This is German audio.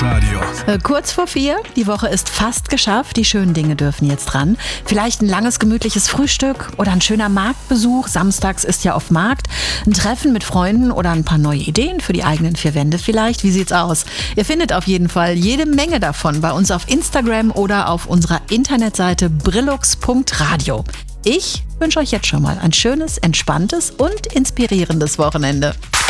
Radio. Kurz vor 4, die Woche ist fast geschafft, die schönen Dinge dürfen jetzt dran. Vielleicht ein langes, gemütliches Frühstück oder ein schöner Marktbesuch, samstags ist ja oft Markt, ein Treffen mit Freunden oder ein paar neue Ideen für die eigenen 4 Wände vielleicht. Wie sieht's aus? Ihr findet auf jeden Fall jede Menge davon bei uns auf Instagram oder auf unserer Internetseite brillux.radio. Ich wünsche euch jetzt schon mal ein schönes, entspanntes und inspirierendes Wochenende.